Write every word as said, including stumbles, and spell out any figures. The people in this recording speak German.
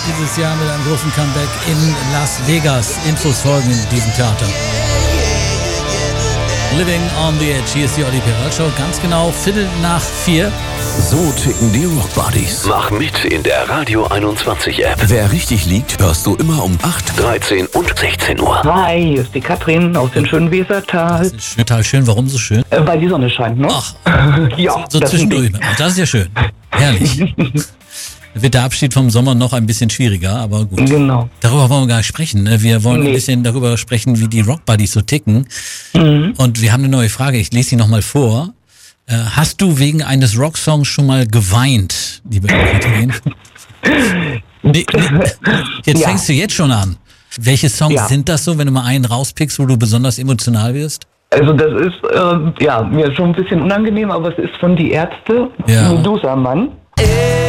dieses Jahr mit einem großen Comeback in Las Vegas. Infos folgen in diesem Theater. Living on the Edge. Hier ist die Olli Peral Show. Ganz genau Viertel nach vier. So ticken die Rock Buddies. Mach mit in der Radio einundzwanzig App. Wer richtig liegt, hörst du immer um acht, dreizehn und sechzehn Uhr. Hi, hier ist die Katrin aus dem schönen Wesertal. Das ist total schön. Warum so schön? Äh, weil die Sonne scheint, ne? Ach, ja, so das zwischendurch. Das ist ja schön. Herrlich. Da wird der Abschied vom Sommer noch ein bisschen schwieriger, aber gut. Genau. Darüber wollen wir gar nicht sprechen. Ne? Wir wollen Nee. ein bisschen darüber sprechen, wie die Rock Buddies so ticken. Mhm. Und wir haben eine neue Frage. Ich lese sie nochmal vor. Äh, hast du wegen eines Rocksongs schon mal geweint, liebe Katrin? nee, nee. Jetzt Ja. fängst du jetzt schon an. Welche Songs Ja. sind das so, wenn du mal einen rauspickst, wo du besonders emotional wirst? Also das ist, äh, ja, mir schon ein bisschen unangenehm, aber es ist von Die Ärzte, Ja. Medusa Mann.